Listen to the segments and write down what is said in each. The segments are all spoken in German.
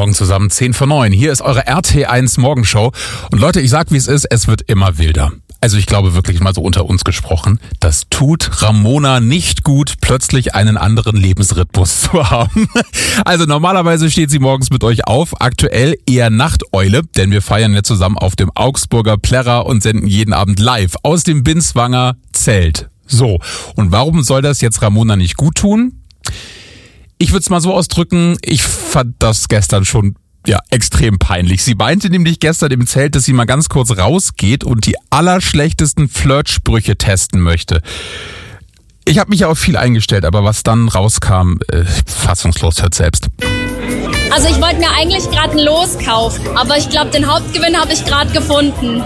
Morgen zusammen, 10:09. Hier ist eure RT1 Morgenshow. Und Leute, ich sag, wie es ist, es wird immer wilder. Also ich glaube wirklich mal so unter uns gesprochen, das tut Ramona nicht gut, plötzlich einen anderen Lebensrhythmus zu haben. Also normalerweise steht sie morgens mit euch auf, aktuell eher Nachteule, denn wir feiern ja zusammen auf dem Augsburger Plärrer und senden jeden Abend live aus dem Binswanger Zelt. So, und warum soll das jetzt Ramona nicht gut tun? Ich würde es mal so ausdrücken, ich fand das gestern schon extrem peinlich. Sie meinte nämlich gestern im Zelt, dass sie mal ganz kurz rausgeht und die allerschlechtesten Flirtsprüche testen möchte. Ich habe mich ja auf viel eingestellt, aber was dann rauskam, fassungslos, hört selbst. Also ich wollte mir eigentlich gerade ein Los kaufen, aber ich glaube, den Hauptgewinn habe ich gerade gefunden.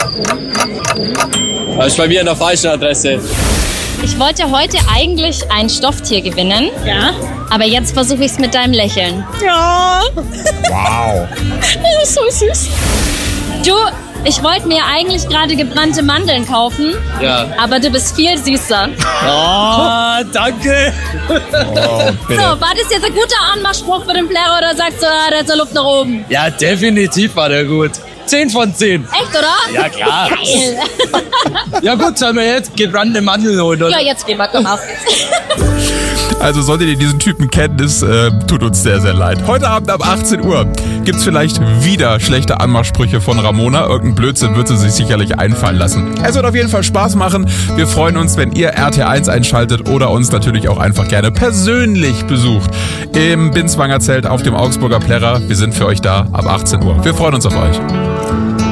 Das ist bei mir an der falschen Adresse. Ich wollte heute eigentlich ein Stofftier gewinnen. Ja. Aber jetzt versuche ich es mit deinem Lächeln. Ja. Wow. Das ist so süß. Du, ich wollte mir eigentlich gerade gebrannte Mandeln kaufen. Ja. Aber du bist viel süßer. Oh, danke. Oh, bitte. So, war das jetzt ein guter Anmachspruch für den Plärrer oder sagst du, der hat Luft nach oben? Ja, definitiv war der gut. 10 von 10. Echt, oder? Ja, klar. Geil. Ja gut, sollen wir jetzt gebrannte Mandeln holen, oder? Ja, jetzt gehen wir, komm auf geht's. Also solltet ihr diesen Typen kennen, es tut uns sehr, sehr leid. Heute Abend ab 18 Uhr gibt's vielleicht wieder schlechte Anmachsprüche von Ramona. Irgendein Blödsinn wird sie sich sicherlich einfallen lassen. Es wird auf jeden Fall Spaß machen. Wir freuen uns, wenn ihr RT1 einschaltet oder uns natürlich auch einfach gerne persönlich besucht. Im Binswanger Zelt auf dem Augsburger Plärrer. Wir sind für euch da ab 18 Uhr. Wir freuen uns auf euch.